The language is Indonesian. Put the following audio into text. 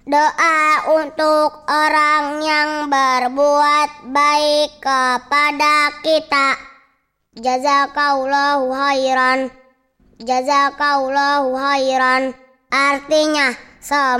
Doa untuk orang yang berbuat baik kepada kita. Jazakallahu khairan. Jazakallahu khairan. Artinya,